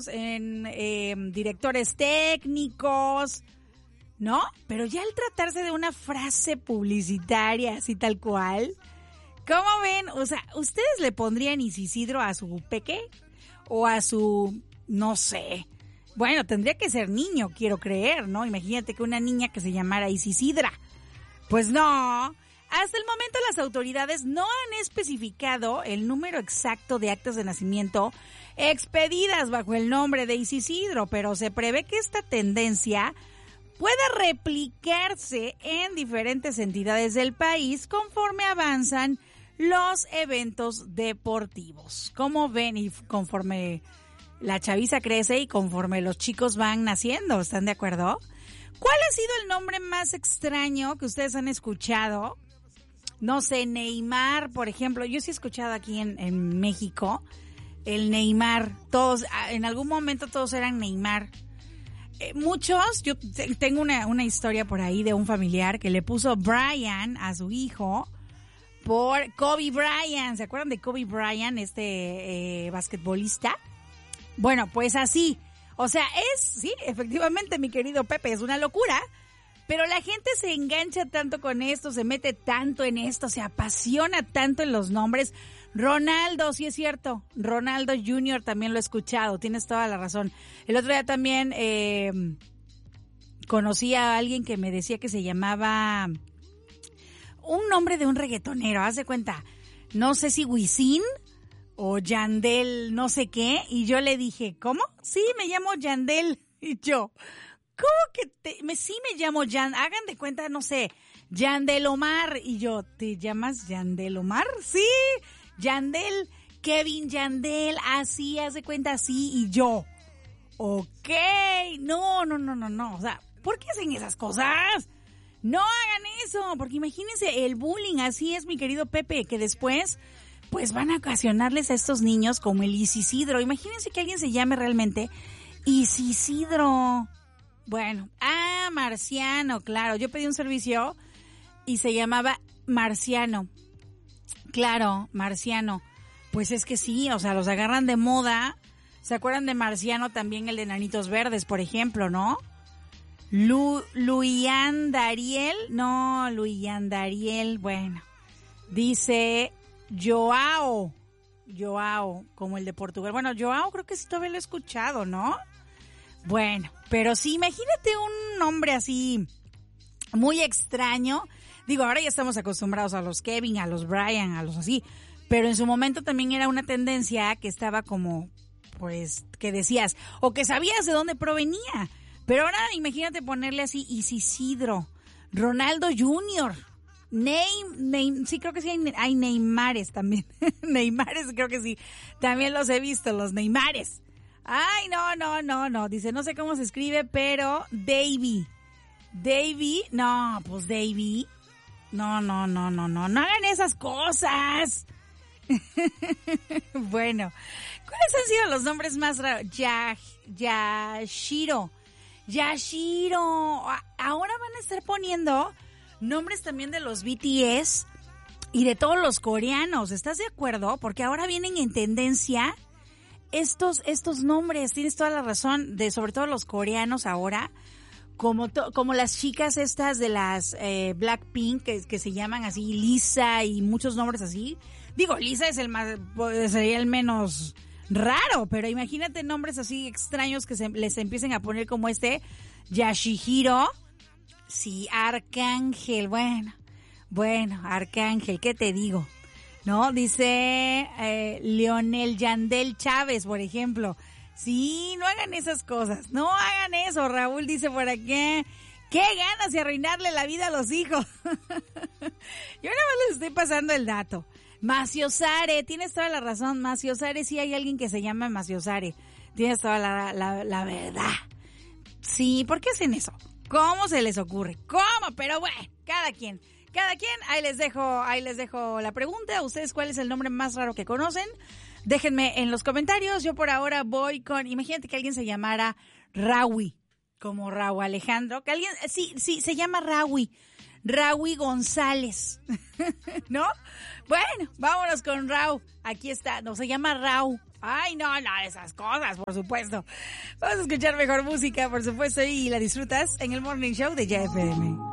en directores técnicos, ¿no? Pero ya al tratarse de una frase publicitaria, así tal cual, ¿cómo ven? O sea, ¿ustedes le pondrían Isidro a su peque? O a su, no sé, bueno, tendría que ser niño, quiero creer, ¿no? Imagínate que una niña que se llamara Isidra. Pues no. Hasta el momento las autoridades no han especificado el número exacto de actas de nacimiento expedidas bajo el nombre de Isidro, pero se prevé que esta tendencia pueda replicarse en diferentes entidades del país conforme avanzan los eventos deportivos. ¿Cómo ven? Y conforme la chaviza crece y conforme los chicos van naciendo, ¿están de acuerdo? ¿Cuál ha sido el nombre más extraño que ustedes han escuchado? No sé, Neymar, por ejemplo. Yo sí he escuchado aquí en México el Neymar. Todos, en algún momento todos eran Neymar. Muchos, yo tengo una historia por ahí de un familiar que le puso Brian a su hijo por Kobe Bryant. ¿Se acuerdan de Kobe Bryant, basquetbolista? Bueno, pues así. O sea, sí, efectivamente, mi querido Pepe, es una locura. Pero la gente se engancha tanto con esto, se mete tanto en esto, se apasiona tanto en los nombres. Ronaldo, sí es cierto. Ronaldo Jr. también lo he escuchado, tienes toda la razón. El otro día también conocí a alguien que me decía que se llamaba un nombre de un reggaetonero, haz de cuenta. No sé si Wisin o Yandel, no sé qué. Y yo le dije, ¿cómo? Sí, me llamo Yandel. Y yo, ¿cómo que sí me llamo Hagan de cuenta, no sé, Yandel Omar. Y yo, ¿te llamas Yandel Omar? Sí, Yandel, Kevin Yandel, así, haz de cuenta, así. Y yo, ok, no. O sea, ¿por qué hacen esas cosas? No hagan eso, porque imagínense el bullying, así es, mi querido Pepe, que después pues van a ocasionarles a estos niños como el Isidro. Imagínense que alguien se llame realmente Isidro. Bueno, Marciano, claro. Yo pedí un servicio y se llamaba Marciano. Claro, Marciano. Pues es que sí, o sea, los agarran de moda. ¿Se acuerdan de Marciano también, el de Nanitos Verdes, por ejemplo, no? Luian Dariel, bueno. Dice Joao, como el de Portugal. Bueno, Joao creo que sí todavía lo he escuchado, ¿no? Bueno, pero sí, imagínate un nombre así muy extraño. Digo, ahora ya estamos acostumbrados a los Kevin, a los Brian, a los así. Pero en su momento también era una tendencia que estaba como, pues, que decías, o que sabías de dónde provenía. Pero ahora imagínate ponerle así Isidro, Ronaldo Jr., sí, creo que sí hay Neymares también. Neymares, creo que sí. También los he visto, los Neymares. Ay, no. Dice, no sé cómo se escribe, pero Davy, no, pues Davy. No hagan esas cosas. Bueno, ¿cuáles han sido los nombres más raros? Yashiro. Ahora van a estar poniendo nombres también de los BTS y de todos los coreanos. ¿Estás de acuerdo? Porque ahora vienen en tendencia estos nombres. Tienes toda la razón, sobre todo los coreanos ahora, como las chicas estas de las Blackpink que se llaman así Lisa y muchos nombres así. Digo, Lisa es sería el menos raro, pero imagínate nombres así extraños que les empiecen a poner como Yashihiro. Sí, Arcángel, bueno, Arcángel, ¿qué te digo? ¿No? Dice Leonel Yandel Chávez, por ejemplo. Sí, no hagan esas cosas, no hagan eso. Raúl dice por aquí, qué ganas de arruinarle la vida a los hijos. Yo nada más les estoy pasando el dato. Maciosare, tienes toda la razón, Maciosare, sí hay alguien que se llama Maciosare. Tienes toda la verdad. Sí, ¿por qué hacen eso? ¿Cómo se les ocurre? ¿Cómo? Pero bueno, cada quien, ahí les dejo la pregunta. ¿Ustedes cuál es el nombre más raro que conocen? Déjenme en los comentarios. Yo por ahora voy con, imagínate que alguien se llamara Raui, como Raúl Alejandro, que alguien, sí, se llama Raui González, ¿no? Bueno, vámonos con Raúl. Aquí está, no, se llama Raúl. Ay, no, esas cosas, por supuesto. Vamos a escuchar mejor música, por supuesto, y la disfrutas en el Morning Show de YFM.